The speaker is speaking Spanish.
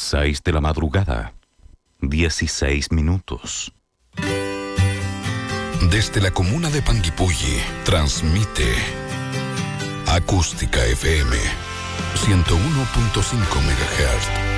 6 de la madrugada, 16 minutos. Desde la comuna de Panguipulli, transmite Acústica FM 101.5 MHz.